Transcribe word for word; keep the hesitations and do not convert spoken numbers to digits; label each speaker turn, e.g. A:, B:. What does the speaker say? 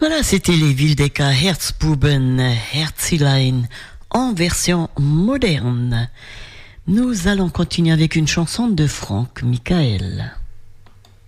A: Voilà, c'était les Wildecker Herzbuben, Herzilein, en version moderne. Nous allons continuer avec une chanson de Franck Michael.